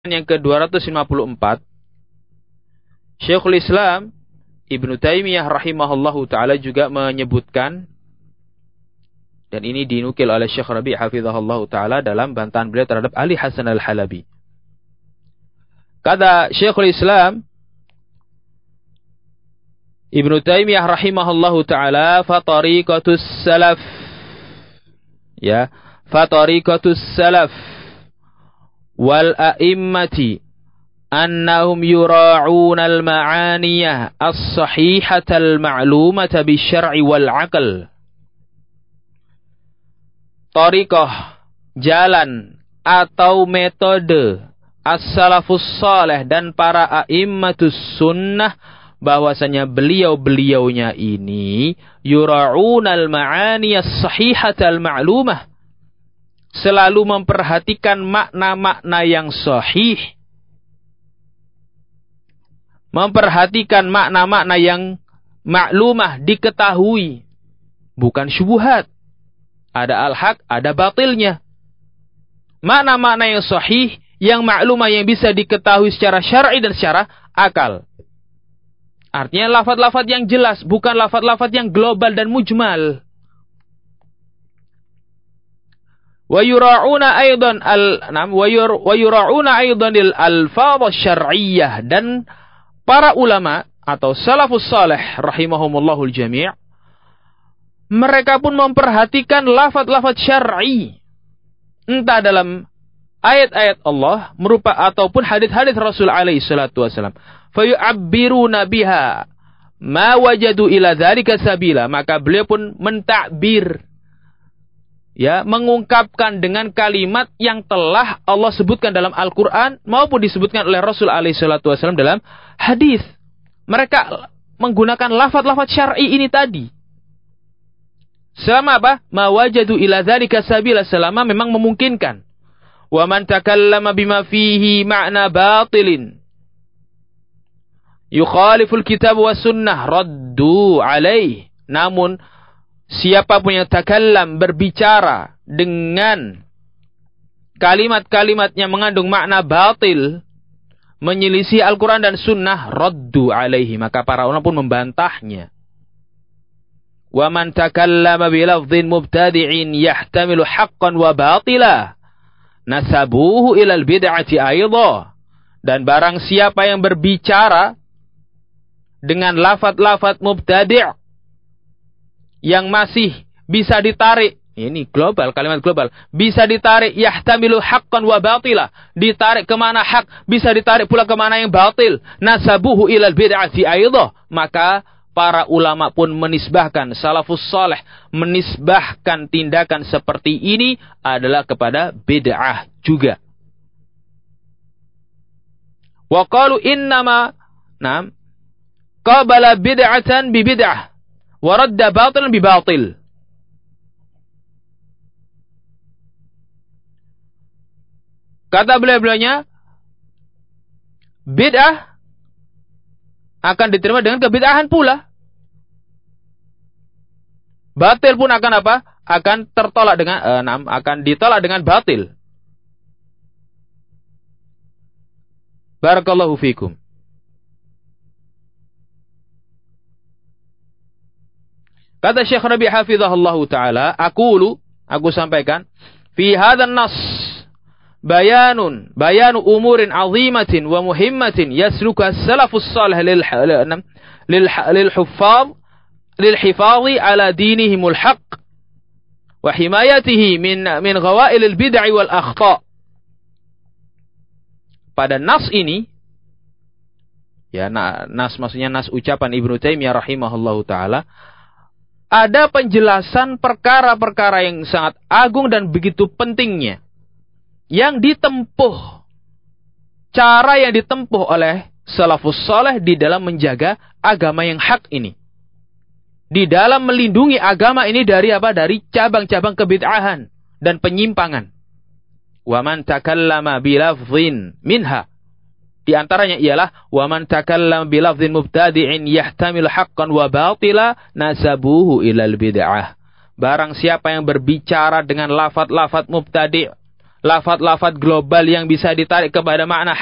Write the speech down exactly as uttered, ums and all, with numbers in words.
yang ke dua ratus lima puluh empat, Syekhul Islam Ibnu Taimiyah rahimahullahu ta'ala juga menyebutkan, dan ini dinukil oleh Syekh Rabi' hafizahullahu ta'ala dalam bantahan beliau terhadap Ali Hasan al-Halabi. Kata Syekhul Islam Ibnu Taimiyah rahimahullahu ta'ala, fatariqatus salaf, ya, fatariqatus salaf wal a'immati annahum yura'una al-ma'aniyah as-sahihata al-ma'lumata bisyar'i wal aql. Tariqah, jalan atau metode as-salafus salih dan para a'immatus sunnah, bahwasanya beliau-beliaunya ini yura'una al-ma'aniyah as-sahihata al-ma'lumah, selalu memperhatikan makna-makna yang sahih, memperhatikan makna-makna yang maklumah, diketahui, bukan syubhat. Ada al-haq, ada batilnya. Makna-makna yang sahih, yang maklumah, yang bisa diketahui secara syar'i dan secara akal. Artinya lafaz-lafaz yang jelas, bukan lafaz-lafaz yang global dan mujmal. Wa yura'una aidan al-nam wa yura'una aidan al-alfadz syar'iyyah, dan para ulama atau salafus salih rahimahumullahul jami', mereka pun memperhatikan lafaz-lafaz syar'i, entah dalam ayat-ayat Allah merupa ataupun hadis-hadis Rasul alaihi salatu wasallam. Fayu'abbiruna biha ma wajadu ila dzalika sabila, maka beliau pun mentakbir, ya, mengungkapkan dengan kalimat yang telah Allah sebutkan dalam Al-Quran maupun disebutkan oleh Rasul alaihi salatu wasallam dalam hadis. Mereka menggunakan lafaz-lafaz syar'i ini tadi. Selama apa? Ma wajadu ila dzalika sabila, selama memang memungkinkan. Wa man takallama bima fihi ma'na batilin yukhaliful kitab wa sunnah raddu alaih. Namun siapapun yang takallam, berbicara dengan kalimat-kalimat yang mengandung makna batil, menyelisih Al-Quran dan Sunnah, raddu alaihi, maka para ulama pun membantahnya. Wa man takallama bilafdhin mubtadi'in yahtamilu haqqan wa batila nasabuhu ilal bid'ati aidha. Dan barang siapa yang berbicara dengan lafaz-lafaz mubtadi' yang masih bisa ditarik, ini global, kalimat global, bisa ditarik yahtamilu haqqan wa batila, ditarik kemana hak, bisa ditarik pula kemana yang batil, nasabuhu ilal bid'ati aidha, maka para ulama pun menisbahkan, salafus salih menisbahkan tindakan seperti ini adalah kepada bid'ah juga. Wa qalu innama nam qabala bid'atan bi bid'ah wa radda batilan bi batil. Kata beliau-beliaunya, bid'ah akan diterima dengan kebid'ahan pula. Batil pun akan apa? Akan tertolak dengan eh, nam, akan ditolak dengan batil. Barakallahu fikum. Kata Syekh Rabi' hafizahullahu ta'ala, aqulu, aku sampaikan, fi hadzal nas bayanun bayanu umurin azimatin wa muhimmatin yasluka salafus salih lil lil lil huffaz lil hifadhi ala dinihimul haqq wa himayatihi min min ghawail al bid'ah wal akhta. Pada nas ini, ya, nas maksudnya nas ucapan Ibnu Taimiyah rahimahullahu ta'ala, ada penjelasan perkara-perkara yang sangat agung dan begitu pentingnya, yang ditempuh, cara yang ditempuh oleh salafus saleh di dalam menjaga agama yang hak ini, di dalam melindungi agama ini dari apa? Dari cabang-cabang kebid'ahan dan penyimpangan. Wa man takallama bilafdhin minha, di antaranya ialah wa man takallama bilafdhin mubtadi'in yahtamil haqqan wa batila nasabuhu ilal bid'ah. Barang siapa yang berbicara dengan lafaz-lafaz mubtadi', lafaz-lafaz global yang bisa ditarik kepada makna